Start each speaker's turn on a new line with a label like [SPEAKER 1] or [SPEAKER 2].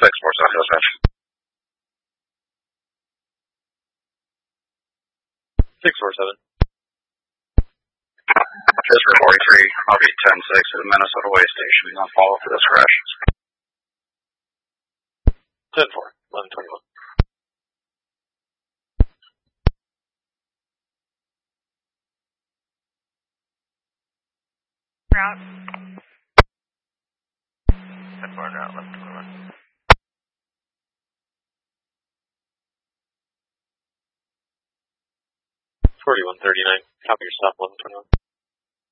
[SPEAKER 1] 647 dispatch.
[SPEAKER 2] 647.
[SPEAKER 1] Pittsburgh 43, I'll be 10-6 at the Minnesota Way Station. I'll follow for this crash.
[SPEAKER 2] 10-4, 1121.
[SPEAKER 3] Route. 10-4, route 1121.
[SPEAKER 2] 4139, copy your stop 1121.